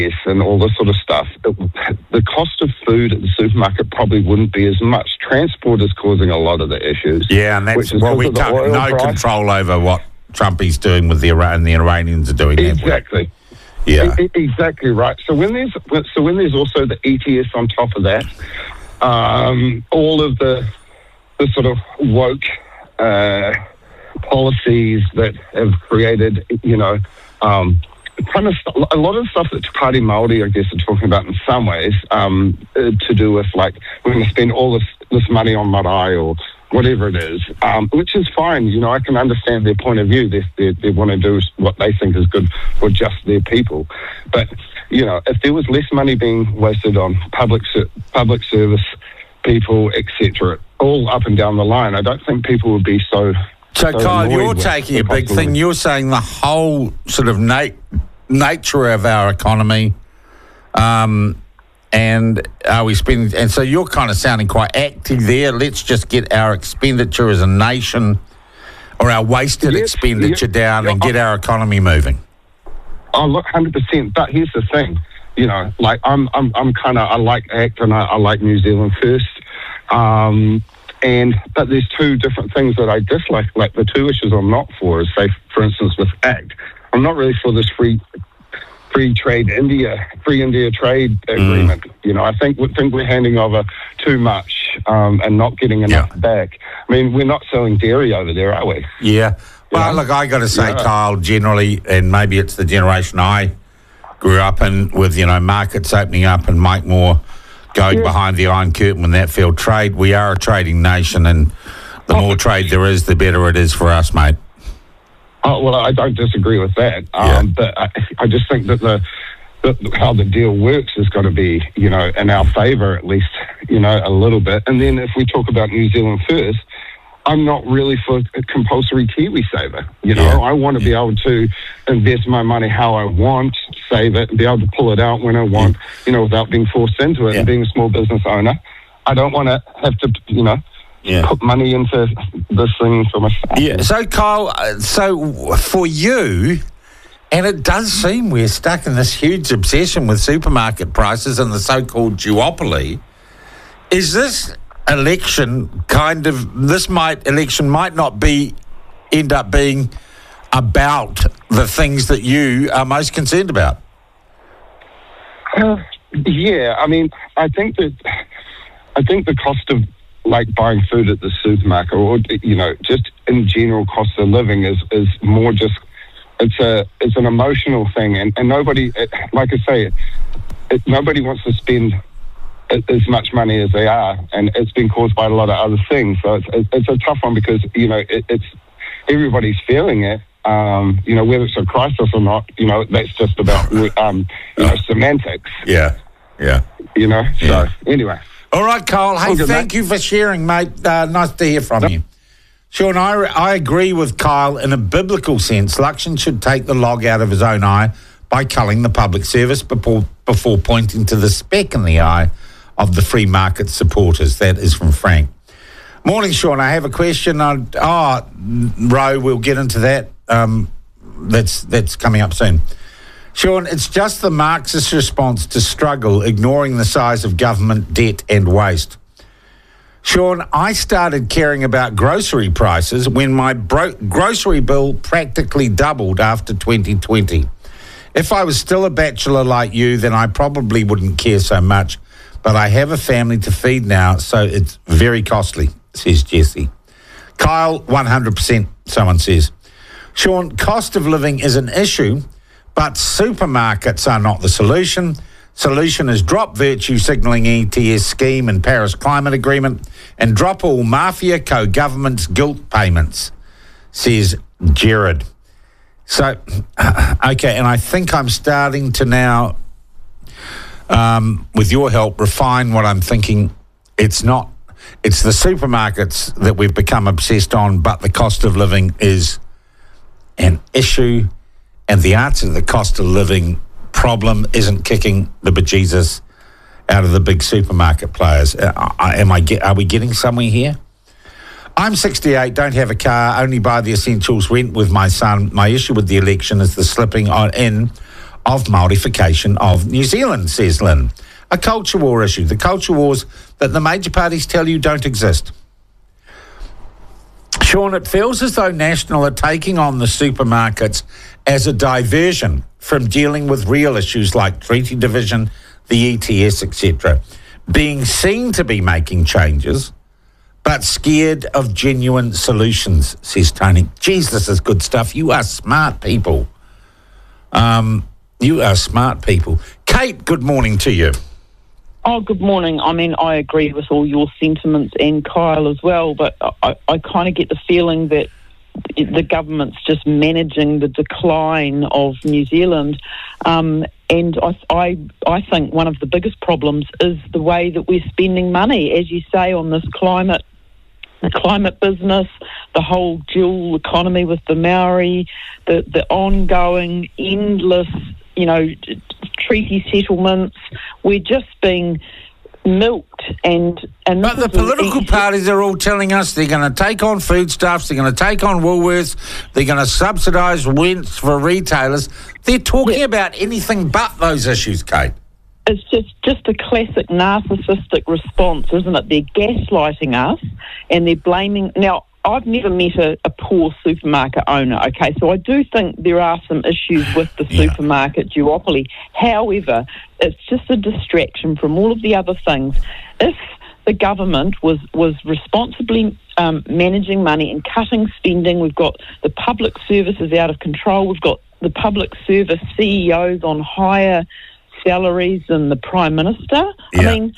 and all this sort of stuff, the cost of food at the supermarket probably wouldn't be as much. Transport is causing a lot of the issues. Yeah, and that's well, we can't no control over what Trumpy's doing with the Iranians are doing. Exactly. Yeah, exactly right. So when there's also the ETS on top of that, all of the sort of woke policies that have created, kind of a lot of stuff that Te Pāti Māori, I guess, are talking about in some ways, to do with, like, we're going to spend all this money on marae or whatever it is, which is fine. I can understand their point of view. They want to do what they think is good for just their people. But, if there was less money being wasted on public service people, etc., all up and down the line, I don't think people would be so Kyle, you're taking a big thing. You're saying the whole sort of nature of our economy, and are we spending? And so you're kind of sounding quite active there. Let's just get our expenditure as a nation, or our wasted expenditure down, and get our economy moving. Oh, look, 100%. But here's the thing, like I like ACT and I like New Zealand First. But there's two different things that I dislike. Like, the two issues I'm not for is, say, for instance, with ACT, I'm not really for this free India trade agreement. I think we're handing over too much and not getting enough back. I mean, we're not selling dairy over there, are we? Yeah. Well, look, I got to say, Kyle, generally, and maybe it's the generation I grew up in, with markets opening up and Mike Moore going behind the Iron Curtain when that failed trade. We are a trading nation, and the more trade there is, the better it is for us, mate. Oh, well, I don't disagree with that. But I just think that how the deal works has got to be, in our favour, at least, a little bit. And then if we talk about New Zealand First, I'm not really for a compulsory KiwiSaver. I want to be able to invest my money how I want, save it, and be able to pull it out when I want, without being forced into it. And being a small business owner, I don't want to have to, put money into this thing for myself. Yeah. So, Kyle, for you, and it does seem we're stuck in this huge obsession with supermarket prices and the so-called duopoly, is this election might not end up being about the things that you are most concerned about? Yeah, I mean, I think the cost of, like, buying food at the supermarket, or just in general cost of living is more just it's an emotional thing, and nobody, like I say, nobody wants to spend as much money as they are, and it's been caused by a lot of other things. So it's a tough one because it's everybody's feeling it. Whether it's a crisis or not, that's just about semantics. Yeah. So anyway. All right, Kyle. Hey, thank you for sharing, mate. Nice to hear from you. Sean, I agree with Kyle in a biblical sense. Luxon should take the log out of his own eye by culling the public service before pointing to the speck in the eye of the free market supporters. That is from Frank. Morning, Sean. I have a question. Ro, we'll get into that. That's coming up soon. Sean, it's just the Marxist response to struggle, ignoring the size of government debt and waste. Sean, I started caring about grocery prices when my grocery bill practically doubled after 2020. If I was still a bachelor like you, then I probably wouldn't care so much. But I have a family to feed now, so it's very costly, says Jesse. Kyle, 100%, someone says. Sean, cost of living is an issue, but supermarkets are not the solution. Solution is drop virtue signalling ETS scheme and Paris Climate Agreement and drop all mafia co-government's guilt payments, says Jared. So, okay, and I think I'm starting to now, with your help, refine what I'm thinking. It's the supermarkets that we've become obsessed on, but the cost of living is an issue, and the answer to the cost of living problem isn't kicking the bejesus out of the big supermarket players. Are we getting somewhere here? I'm 68, don't have a car, only buy the essentials, rent with my son. My issue with the election is the slipping in of Māorification of New Zealand, says Lynn. A culture war issue. The culture wars that the major parties tell you don't exist. Sean, it feels as though National are taking on the supermarkets as a diversion from dealing with real issues like treaty division, the ETS, etc. Being seen to be making changes, but scared of genuine solutions, says Tony. Geez, this is good stuff. You are smart people. You are smart people. Kate, good morning to you. Oh, good morning. I mean, I agree with all your sentiments and Kyle as well, but I kind of get the feeling that the government's just managing the decline of New Zealand. And I think one of the biggest problems is the way that we're spending money, as you say, on this climate business, the whole dual economy with the Maori, the ongoing, endless, treaty settlements. We're just being milked but the political parties are all telling us they're going to take on foodstuffs, they're going to take on Woolworths, they're going to subsidise rents for retailers. They're talking about anything but those issues, Kate. It's just a classic narcissistic response, isn't it? They're gaslighting us and they're blaming... Now, I've never met a poor supermarket owner, okay? So I do think there are some issues with the supermarket duopoly. However, it's just a distraction from all of the other things. If the government was responsibly managing money and cutting spending, we've got the public services out of control, we've got the public service CEOs on higher salaries than the Prime Minister. Yeah. I mean...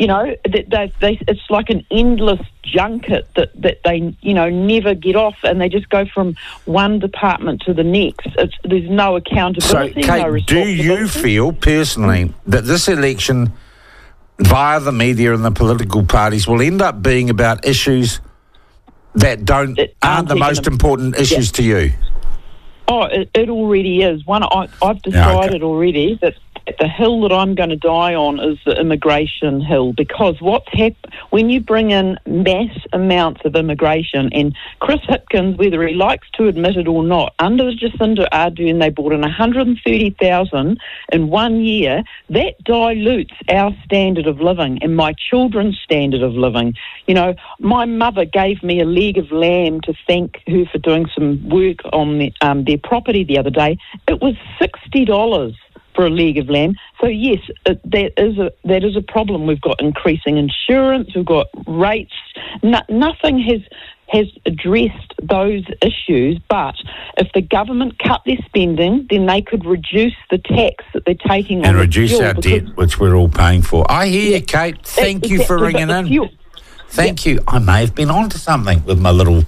it's like an endless junket that they, never get off, and they just go from one department to the next. There's no accountability. So, Kate, no responsibility. do you feel personally that this election, via the media and the political parties, will end up being about issues that aren't the most important issues to you? Oh, it already is. I've decided already that the hill that I'm going to die on is the immigration hill, because when you bring in mass amounts of immigration, and Chris Hipkins, whether he likes to admit it or not, under Jacinda Ardern, they brought in 130,000 in 1 year. That dilutes our standard of living and my children's standard of living. My mother gave me a leg of lamb to thank her for doing some work on their property the other day. It was $60 for a leg of lamb. So yes, that is a problem. We've got increasing insurance, we've got rates. Nothing has addressed those issues, but if the government cut their spending, then they could reduce the tax that they're taking on and reduce our debt, which we're all paying for. I hear you, Kate. Thank you for ringing in. Thank you. I may have been onto something with my little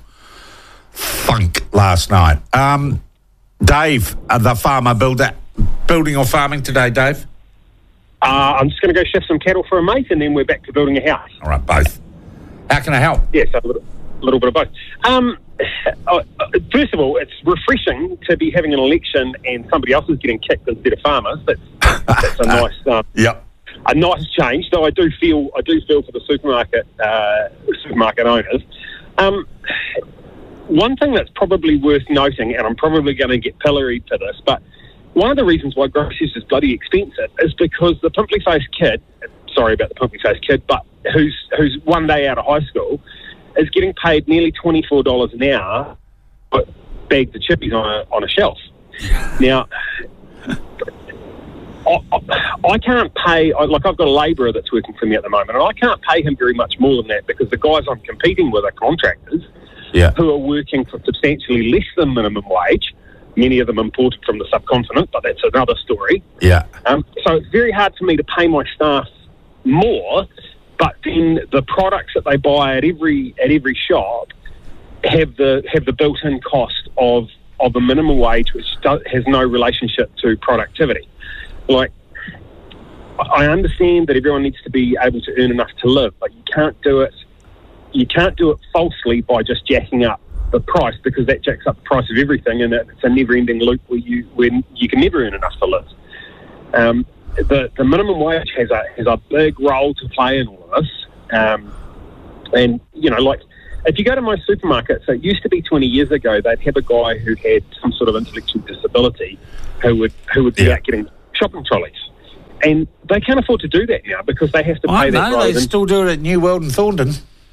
funk last night. Dave, the farmer builder. Building or farming today, Dave? I'm just going to go shift some cattle for a mate, and then we're back to building a house. All right, both. How can I help? Yes, a little bit of both. First of all, it's refreshing to be having an election and somebody else is getting kicked instead of farmers. That's a nice, a nice change. Though I do feel for the supermarket owners. One thing that's probably worth noting, and I'm probably going to get pilloried for this, but one of the reasons why groceries is bloody expensive is because the pimply-faced kid, sorry about the pimply-faced kid, but who's 1 day out of high school, is getting paid nearly $24 an hour for bags of chippies on a shelf. Now, I can't pay, I've got a labourer that's working for me at the moment, and I can't pay him very much more than that because the guys I'm competing with are contractors who are working for substantially less than minimum wage. Many of them imported from the subcontinent, but that's another story. Yeah. So it's very hard for me to pay my staff more, but then the products that they buy at every shop have the built-in cost of a minimum wage, which has no relationship to productivity. Like, I understand that everyone needs to be able to earn enough to live, but you can't do it falsely by just jacking up the price, because that jacks up the price of everything, and it's a never-ending loop where you can never earn enough to live. The minimum wage has a big role to play in all of this, and if you go to most supermarkets, so it used to be 20 years ago, they'd have a guy who had some sort of intellectual disability who would be out getting shopping trolleys. And they can't afford to do that now because they have to pay that guy. They still do it at New World and Thornton.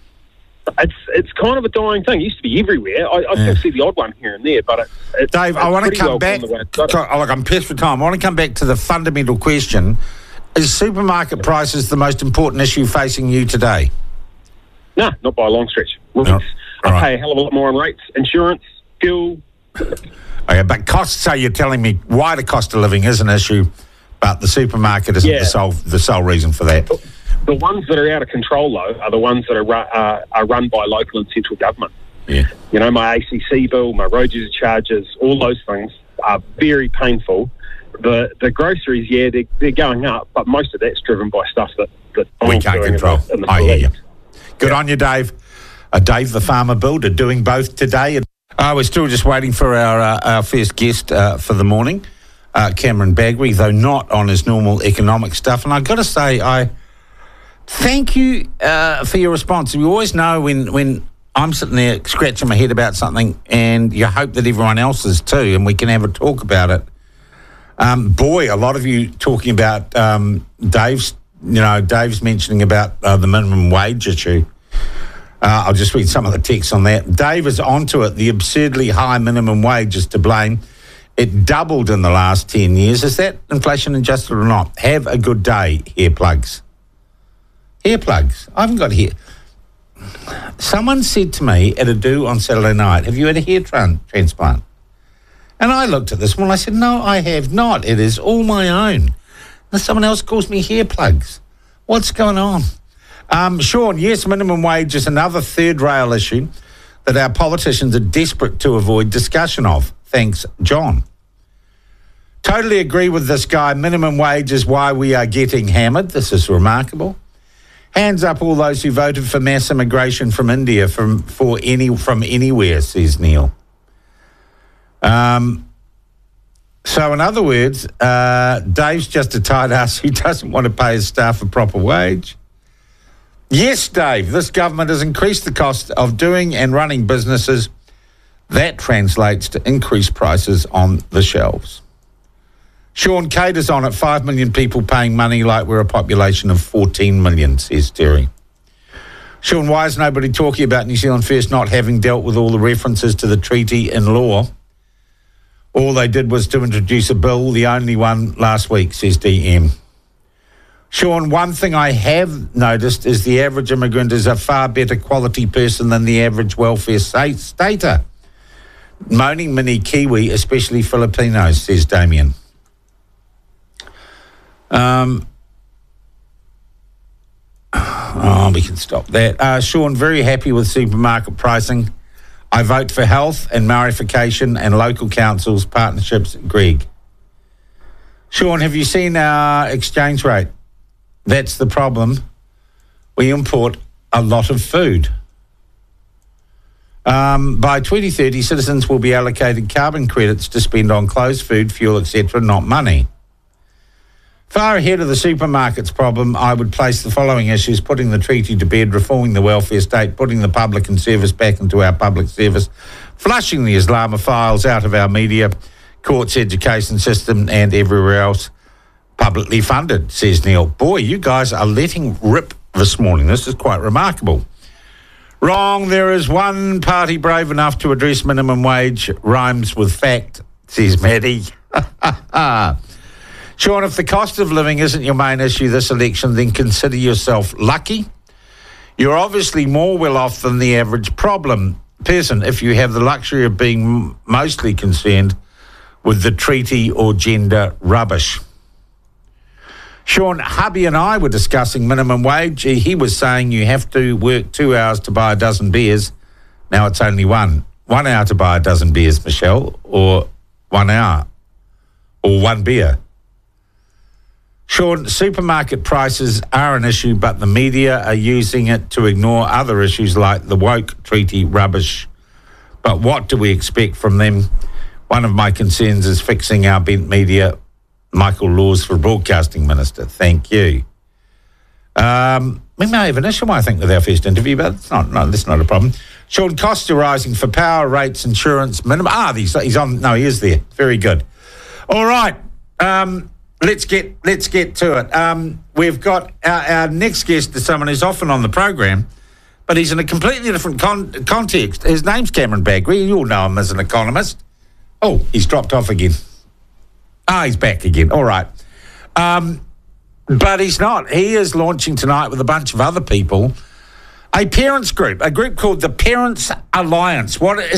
It's kind of a dying thing. It used to be everywhere. I still see the odd one here and there, but it's Dave, I want to come back. Look, I'm pressed for time. I want to come back to the fundamental question. Is supermarket prices the most important issue facing you today? No, not by a long stretch. I pay a hell of a lot more on rates, insurance, fuel. Okay, but costs, so you're telling me why the cost of living is an issue, but the supermarket isn't the sole reason for that. The ones that are out of control, though, are the ones that are run by local and central government. Yeah. You know, my ACC bill, my road user charges, all those things are very painful. The groceries, they're going up, but most of that's driven by stuff that we can't control. I hear you. Good on you, Dave. Dave, the farmer builder, doing both today. We're still just waiting for our first guest for the morning, Cameron Bagrie, though not on his normal economic stuff. And I've got to say, I thank you for your response. We always know when I'm sitting there scratching my head about something and you hope that everyone else is too, and we can have a talk about it. A lot of you talking about Dave's mentioning about the minimum wage issue. I'll just read some of the text on that. Dave is onto it. The absurdly high minimum wage is to blame. It doubled in the last 10 years. Is that inflation adjusted or not? Have a good day, hair plugs. Hair plugs. I haven't got hair. Someone said to me at a do on Saturday night, have you had a hair transplant? And I looked at this one and I said, no, I have not. It is all my own. And someone else calls me hair plugs. What's going on? Sean, yes, minimum wage is another third rail issue that our politicians are desperate to avoid discussion of. Thanks, John. Totally agree with this guy. Minimum wage is why we are getting hammered. This is remarkable. Hands up all those who voted for mass immigration from India from anywhere, says Neil. So in other words, Dave's just a tight ass who doesn't want to pay his staff a proper wage. Yes, Dave, this government has increased the cost of doing and running businesses. That translates to increased prices on the shelves. Sean Cade is on at 5 million people paying money like we're a population of 14 million, says Terry. Sean, why is nobody talking about New Zealand First not having dealt with all the references to the treaty in law? All they did was to introduce a bill, the only one last week, says DM. Sean, one thing I have noticed is the average immigrant is a far better quality person than the average welfare stater. Moaning mini Kiwi, especially Filipinos, says Damien. We can stop that. Sean, very happy with supermarket pricing. I vote for health and Maorification and local councils, partnerships. Greg. Sean, have you seen our exchange rate? That's the problem. We import a lot of food. By 2030, citizens will be allocated carbon credits to spend on clothes, food, fuel, etc., not money. Far ahead of the supermarkets problem, I would place the following issues: putting the treaty to bed, reforming the welfare state, putting the public and service back into our public service, flushing the Islamophiles out of our media, courts, education system and everywhere else, publicly funded, says Neil. Boy, you guys are letting rip this morning. This is quite remarkable. Wrong. There is one party brave enough to address minimum wage. Rhymes with fact, says Maddie. Sean, if the cost of living isn't your main issue this election, then consider yourself lucky. You're obviously more well off than the average person if you have the luxury of being mostly concerned with the treaty or gender rubbish. Sean, hubby and I were discussing minimum wage. He was saying you have to work 2 hours to buy a dozen beers. Now it's only 1 hour to buy a dozen beers, Michelle, or 1 hour, or 1 beer. Sean, supermarket prices are an issue, but the media are using it to ignore other issues like the woke treaty rubbish. But what do we expect from them? One of my concerns is fixing our bent media. Michael Laws for Broadcasting Minister. Thank you. We may have an issue, I think, with our first interview, but that's not a problem. Sean, costs are rising for power, rates, insurance, minimum. He's on. No, he is there. Very good. All right. Let's get to it. We've got our next guest is someone who's often on the program, but he's in a completely different context. His name's Cameron Bagrie. You'll know him as an economist. Oh, he's dropped off again. He's back again. All right. But he's not. He is launching tonight with a bunch of other people a parents group, a group called the Parents Alliance. What is